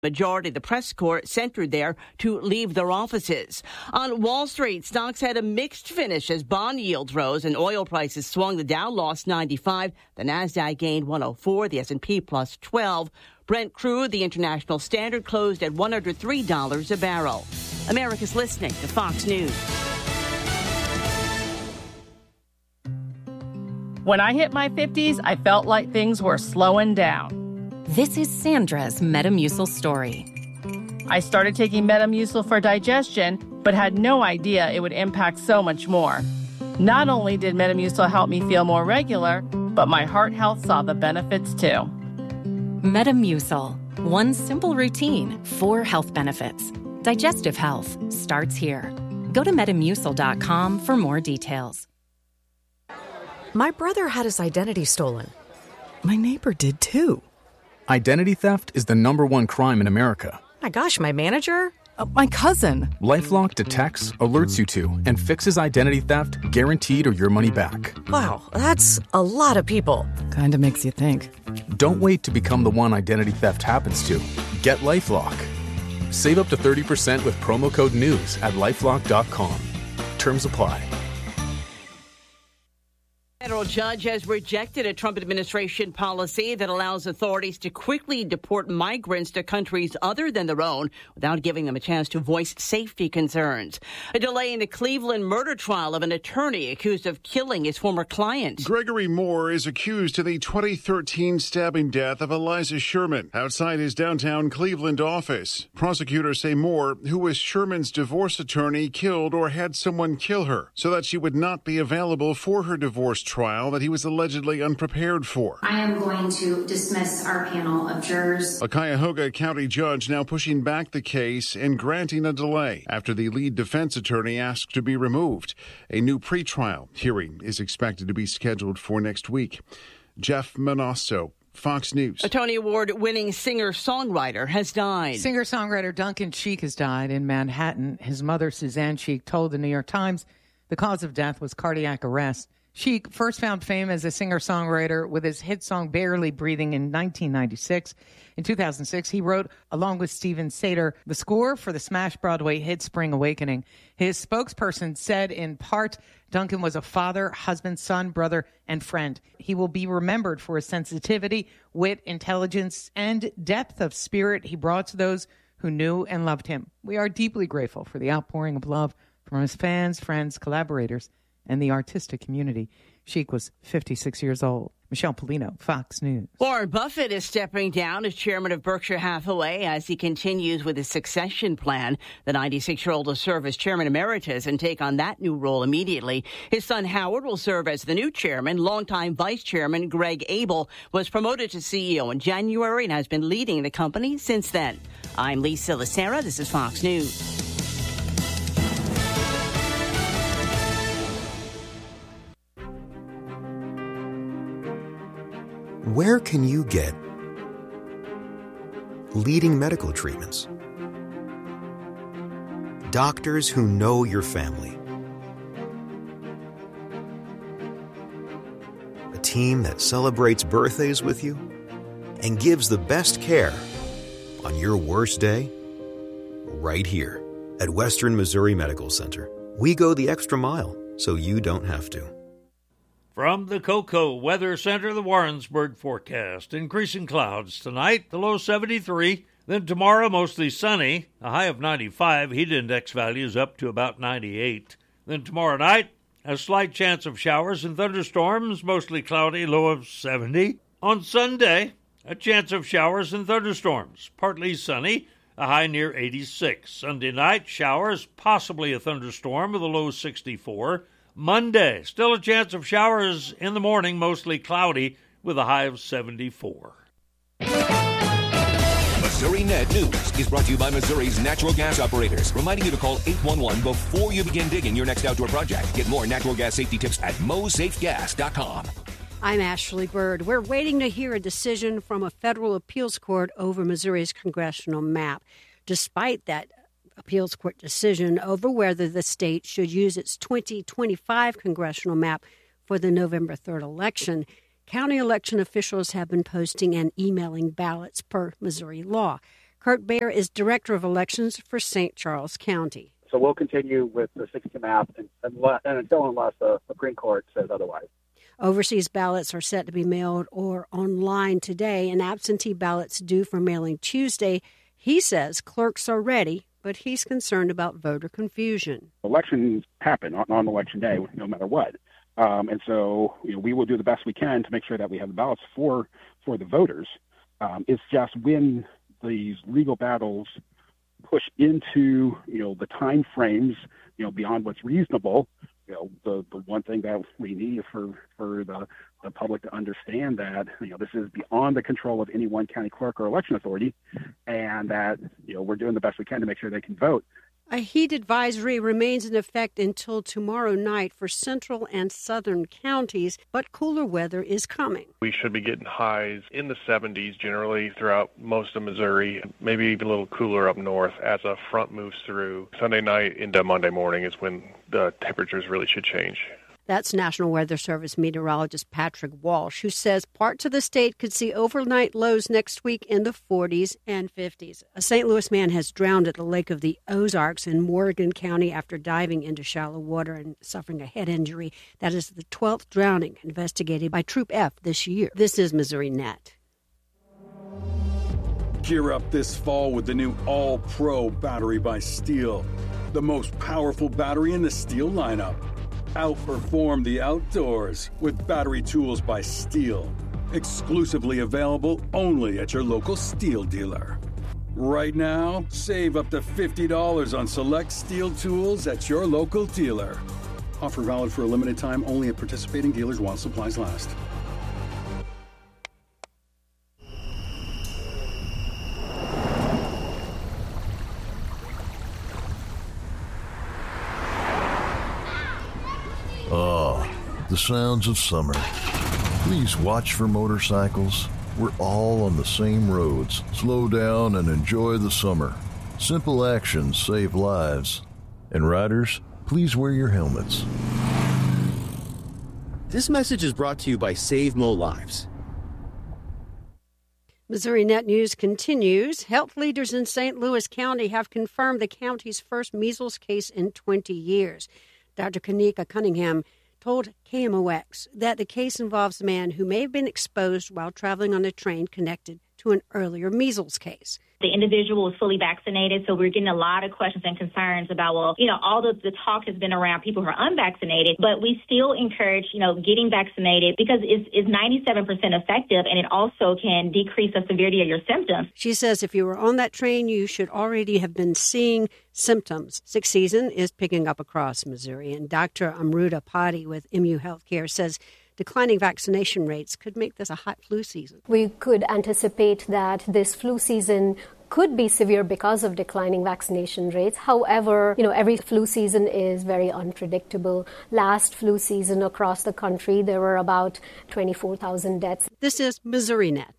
Majority of the press corps centered there to leave their offices. On Wall Street, stocks had a mixed finish as bond yields rose and oil prices swung. The Dow lost 95. The Nasdaq gained 104. The S&P plus 12. Brent crude, the international standard, closed at $103 a barrel. America's listening to Fox News. When I hit my 50s, I felt like things were slowing down. This is Sandra's Metamucil story. I started taking Metamucil for digestion, but had no idea it would impact so much more. Not only did Metamucil help me feel more regular, but my heart health saw the benefits too. Metamucil. One simple routine, 4 health benefits. Digestive health starts here. Go to Metamucil.com for more details. My brother had his identity stolen. My neighbor did too. Identity theft is the #1 crime in America. My gosh, my manager? My cousin. LifeLock detects, alerts you to, and fixes identity theft guaranteed or your money back. Wow, that's a lot of people. Kinda makes you think. Don't wait to become the one identity theft happens to. Get LifeLock. Save up to 30% with promo code NEWS at LifeLock.com. Terms apply. A federal judge has rejected a Trump administration policy that allows authorities to quickly deport migrants to countries other than their own without giving them a chance to voice safety concerns. A delay in the Cleveland murder trial of an attorney accused of killing his former client. Gregory Moore is accused of the 2013 stabbing death of Eliza Sherman outside his downtown Cleveland office. Prosecutors say Moore, who was Sherman's divorce attorney, killed or had someone kill her so that she would not be available for her divorce trial that he was allegedly unprepared for. I am going to dismiss our panel of jurors. A Cuyahoga County judge now pushing back the case and granting a delay after the lead defense attorney asked to be removed. A new pretrial hearing is expected to be scheduled for next week. Jeff Manasso, Fox News. A Tony Award-winning singer-songwriter has died. Singer-songwriter Duncan Sheik has died in Manhattan. His mother, Suzanne Sheik, told the New York Times the cause of death was cardiac arrest. Sheik first found fame as a singer-songwriter with his hit song Barely Breathing in 1996. In 2006, he wrote, along with Steven Sater, the score for the smash Broadway hit Spring Awakening. His spokesperson said, in part, Duncan was a father, husband, son, brother, and friend. He will be remembered for his sensitivity, wit, intelligence, and depth of spirit he brought to those who knew and loved him. We are deeply grateful for the outpouring of love from his fans, friends, collaborators, and the artistic community. Sheik was 56 years old. Michelle Polino, Fox News. Warren Buffett is stepping down as chairman of Berkshire Hathaway as he continues with his succession plan. The 96-year-old will serve as chairman emeritus and take on that new role immediately. His son Howard will serve as the new chairman. Longtime vice chairman Greg Abel was promoted to CEO in January and has been leading the company since then. I'm Lisa Lacera. This is Fox News. Where can you get leading medical treatments? Doctors who know your family. A team that celebrates birthdays with you and gives the best care on your worst day, right here at Western Missouri Medical Center. We go the extra mile so you don't have to. From the Cocoa Weather Center, the Warrensburg forecast. Increasing clouds tonight, the low 73. Then tomorrow, mostly sunny, a high of 95. Heat index values up to about 98. Then tomorrow night, a slight chance of showers and thunderstorms, mostly cloudy, low of 70. On Sunday, a chance of showers and thunderstorms, partly sunny, a high near 86. Sunday night, showers, possibly a thunderstorm with a low 64. Monday, still a chance of showers in the morning, mostly cloudy, with a high of 74. Missouri Net News is brought to you by Missouri's natural gas operators, reminding you to call 811 before you begin digging your next outdoor project. Get more natural gas safety tips at mosafegas.com. I'm Ashley Bird. We're waiting to hear a decision from a federal appeals court over Missouri's congressional map. Despite that appeals court decision over whether the state should use its 2025 congressional map for the November 3rd election, county election officials have been posting and emailing ballots per Missouri law. Kurt Baer is Director of Elections for St. Charles County. So we'll continue with the 60 map unless the Supreme Court says otherwise. Overseas ballots are set to be mailed or online today, and absentee ballots due for mailing Tuesday. He says clerks are ready, but he's concerned about voter confusion. Elections happen on election day, no matter what. And so we will do the best we can to make sure that we have the ballots for the voters. It's just when these legal battles push into, the time frames, beyond what's reasonable, the one thing that we need for the public to understand that, this is beyond the control of any one county clerk or election authority, and that, we're doing the best we can to make sure they can vote. A heat advisory remains in effect until tomorrow night for central and southern counties, but cooler weather is coming. We should be getting highs in the 70s generally throughout most of Missouri, maybe even a little cooler up north as a front moves through. Sunday night into Monday morning is when the temperatures really should change. That's National Weather Service meteorologist Patrick Walsh, who says parts of the state could see overnight lows next week in the 40s and 50s. A St. Louis man has drowned at the Lake of the Ozarks in Morgan County after diving into shallow water and suffering a head injury. That is the 12th drowning investigated by Troop F this year. This is Missouri Net. Gear up this fall with the new All-Pro battery by Steel, the most powerful battery in the Steel lineup. Outperform the outdoors with battery tools by Steel. Exclusively available only at your local Steel dealer. Right now, save up to $50 on select Steel tools at your local dealer. Offer valid for a limited time only at participating dealers while supplies last. The sounds of summer. Please watch for motorcycles. We're all on the same roads. Slow down and enjoy the summer. Simple actions save lives. And riders, please wear your helmets. This message is brought to you by Save Mo Lives. Missouri Net News continues. Health leaders in St. Louis County have confirmed the county's first measles case in 20 years. Dr. Kanika Cunningham told KMOX that the case involves a man who may have been exposed while traveling on a train connected to an earlier measles case. The individual was fully vaccinated, so we're getting a lot of questions and concerns about, all the talk has been around people who are unvaccinated, but we still encourage, getting vaccinated because it's 97% effective, and it also can decrease the severity of your symptoms. She says if you were on that train, you should already have been seeing symptoms. Sick season is picking up across Missouri, and Dr. Amruta Padi with MU Healthcare says declining vaccination rates could make this a hot flu season. We could anticipate that this flu season could be severe because of declining vaccination rates. However, every flu season is very unpredictable. Last flu season across the country, there were about 24,000 deaths. This is Missouri Net.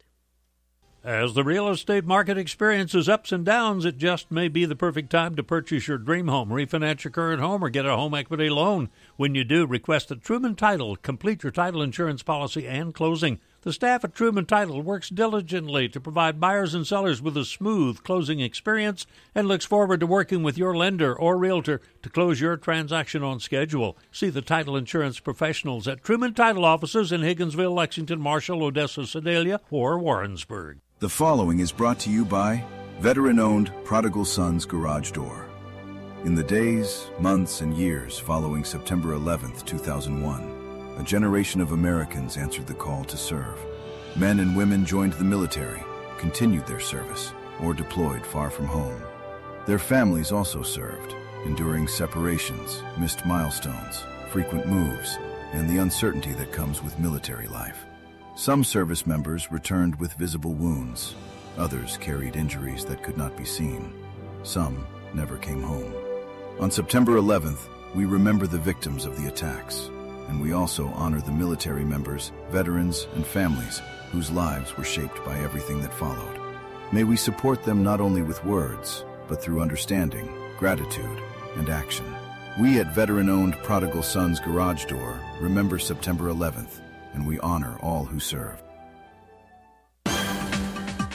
As the real estate market experiences ups and downs, it just may be the perfect time to purchase your dream home, refinance your current home, or get a home equity loan. When you do, request a Truman Title. Complete your title insurance policy and closing. The staff at Truman Title works diligently to provide buyers and sellers with a smooth closing experience and looks forward to working with your lender or realtor to close your transaction on schedule. See the title insurance professionals at Truman Title offices in Higginsville, Lexington, Marshall, Odessa, Sedalia, or Warrensburg. The following is brought to you by veteran-owned Prodigal Sons Garage Door. In the days, months, and years following September 11th, 2001, a generation of Americans answered the call to serve. Men and women joined the military, continued their service, or deployed far from home. Their families also served, enduring separations, missed milestones, frequent moves, and the uncertainty that comes with military life. Some service members returned with visible wounds. Others carried injuries that could not be seen. Some never came home. On September 11th, we remember the victims of the attacks, and we also honor the military members, veterans, and families whose lives were shaped by everything that followed. May we support them not only with words, but through understanding, gratitude, and action. We at veteran-owned Prodigal Sons Garage Door remember September 11th, and we honor all who served.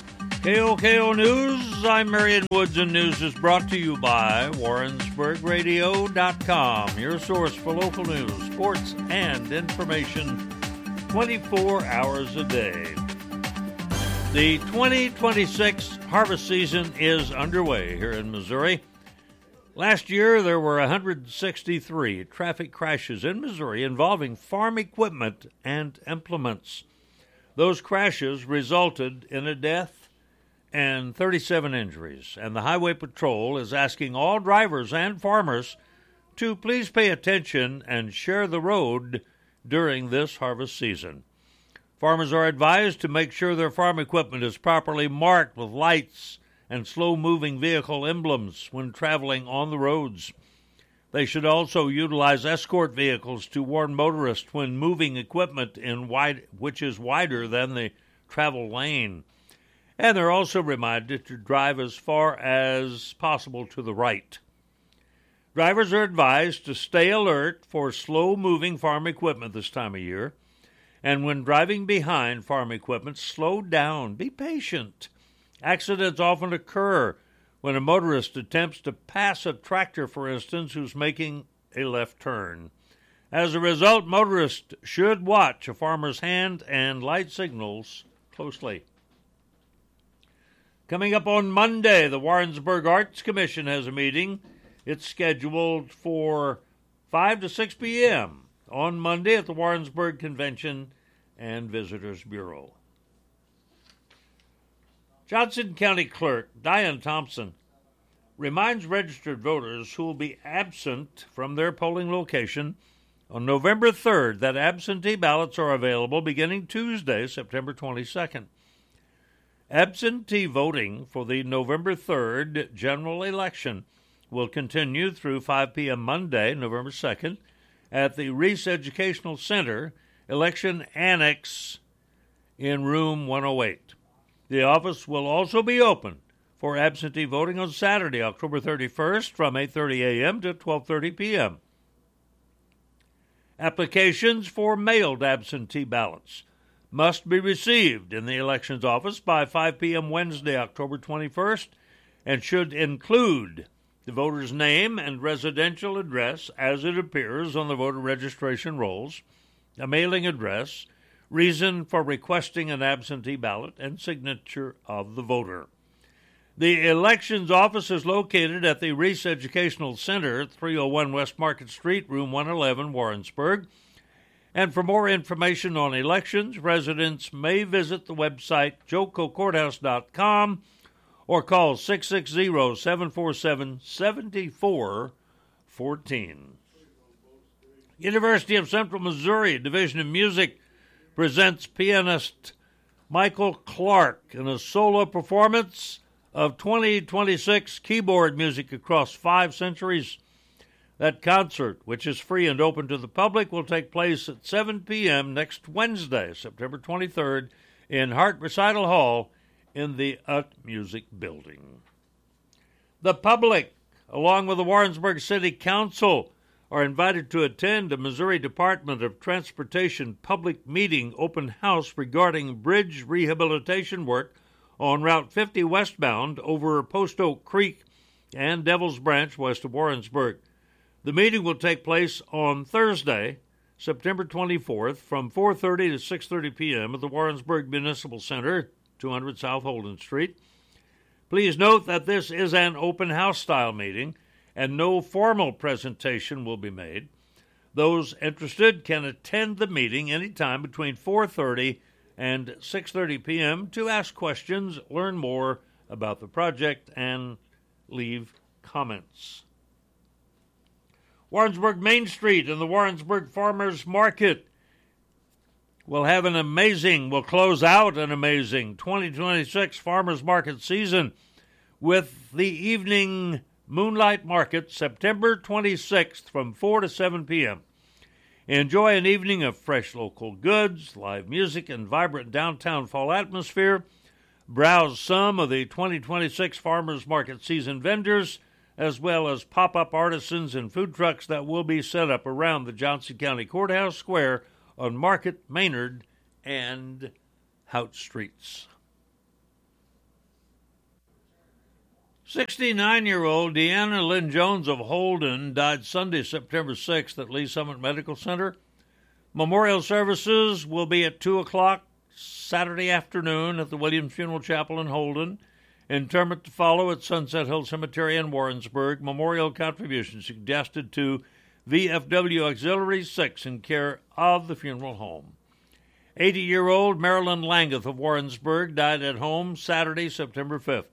KOKO News, I'm Marion Woods, and news is brought to you by WarrensburgRadio.com, your source for local news, sports, and information 24 hours a day. The 2026 harvest season is underway here in Missouri. Last year, there were 163 traffic crashes in Missouri involving farm equipment and implements. Those crashes resulted in a death and 37 injuries, and the Highway Patrol is asking all drivers and farmers to please pay attention and share the road during this harvest season. Farmers are advised to make sure their farm equipment is properly marked with lights and slow-moving vehicle emblems when traveling on the roads. They should also utilize escort vehicles to warn motorists when moving equipment which is wider than the travel lane. And they're also reminded to drive as far as possible to the right. Drivers are advised to stay alert for slow-moving farm equipment this time of year. And when driving behind farm equipment, slow down. Be patient. Accidents often occur when a motorist attempts to pass a tractor, for instance, who's making a left turn. As a result, motorists should watch a farmer's hand and light signals closely. Coming up on Monday, the Warrensburg Arts Commission has a meeting. It's scheduled for 5 to 6 p.m. on Monday at the Warrensburg Convention and Visitors Bureau. Johnson County Clerk Diane Thompson reminds registered voters who will be absent from their polling location on November 3rd that absentee ballots are available beginning Tuesday, September 22nd. Absentee voting for the November 3rd general election will continue through 5 p.m. Monday, November 2nd, at the Reese Educational Center, Election Annex in Room 108. The office will also be open for absentee voting on Saturday, October 31st from 8:30 a.m. to 12:30 p.m. Applications for mailed absentee ballots must be received in the elections office by 5 p.m. Wednesday, October 21st, and should include the voter's name and residential address as it appears on the voter registration rolls, a mailing address, reason for requesting an absentee ballot, and signature of the voter. The elections office is located at the Reese Educational Center, 301 West Market Street, Room 111, Warrensburg. And for more information on elections, residents may visit the website jococourthouse.com or call 660-747-7414. University of Central Missouri Division of Music presents pianist Michael Clark in a solo performance of 2026 keyboard music across 5 centuries. That concert, which is free and open to the public, will take place at 7 p.m. next Wednesday, September 23rd, in Hart Recital Hall in the Ut Music Building. The public, along with the Warrensburg City Council, are invited to attend a Missouri Department of Transportation public meeting open house regarding bridge rehabilitation work on Route 50 westbound over Post Oak Creek and Devil's Branch west of Warrensburg. The meeting will take place on Thursday, September 24th from 4:30 to 6:30 p.m. at the Warrensburg Municipal Center, 200 South Holden Street. Please note that this is an open house style meeting and no formal presentation will be made. Those interested can attend the meeting anytime between 4:30 and 6:30 p.m. to ask questions, learn more about the project, and leave comments. Warrensburg Main Street and the Warrensburg Farmers Market will close out an amazing 2026 Farmers Market season with the evening Moonlight Market, September 26th from 4 to 7 p.m. Enjoy an evening of fresh local goods, live music, and vibrant downtown fall atmosphere. Browse some of the 2026 Farmers Market season vendors, as well as pop-up artisans and food trucks that will be set up around the Johnson County Courthouse Square on Market, Maynard, and Hout Streets. 69-year-old Deanna Lynn Jones of Holden died Sunday, September 6th at Lee Summit Medical Center. Memorial services will be at 2 o'clock Saturday afternoon at the Williams Funeral Chapel in Holden. Interment to follow at Sunset Hill Cemetery in Warrensburg. Memorial contributions suggested to VFW Auxiliary 6 in care of the funeral home. 80-year-old Marilyn Langeth of Warrensburg died at home Saturday, September 5th.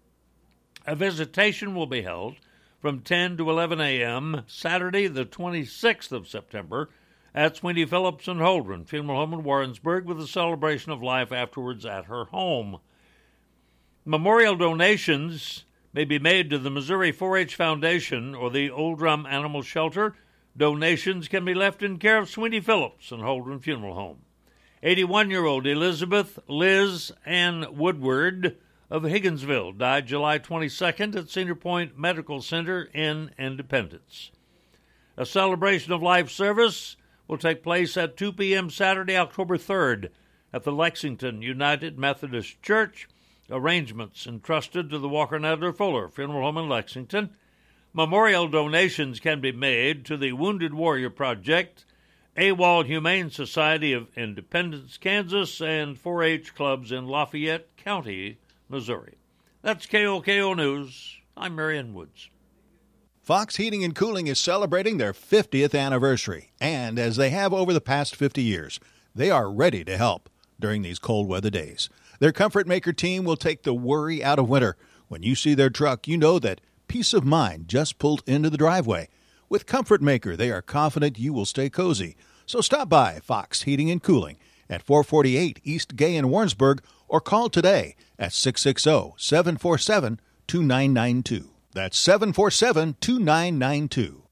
A visitation will be held from 10 to 11 a.m. Saturday, the 26th of September, at Sweeney Phillips and Holdren Funeral Home in Warrensburg, with a celebration of life afterwards at her home. Memorial donations may be made to the Missouri 4-H Foundation or the Old Drum Animal Shelter. Donations can be left in care of Sweeney Phillips and Holdren Funeral Home. 81-year-old Elizabeth Liz Ann Woodward of Higginsville died July 22nd at Cedar Point Medical Center in Independence. A celebration of life service will take place at 2 p.m. Saturday, October 3rd at the Lexington United Methodist Church. Arrangements entrusted to the Walker Nadler Fuller Funeral Home in Lexington. Memorial donations can be made to the Wounded Warrior Project, AWOL Humane Society of Independence, Kansas, and 4-H clubs in Lafayette County, Missouri. That's KOKO News. I'm Marion Woods. Fox Heating and Cooling is celebrating their 50th anniversary, and as they have over the past 50 years, they are ready to help during these cold weather days. Their Comfort Maker team will take the worry out of winter. When you see their truck, you know that peace of mind just pulled into the driveway. With Comfort Maker, they are confident you will stay cozy. So stop by Fox Heating and Cooling at 448 East Gay in Warrensburg or call today at 660-747-2992. That's 747-2992.